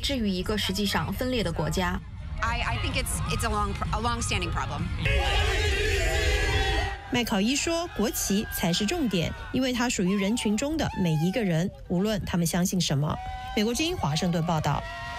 至于一个实际上分裂的国家。 I think it's a long-standing problem. 麦考伊说，国旗才是重点，因为它属于人群中的每一个人，无论他们相信什么。美国之音华盛顿报道。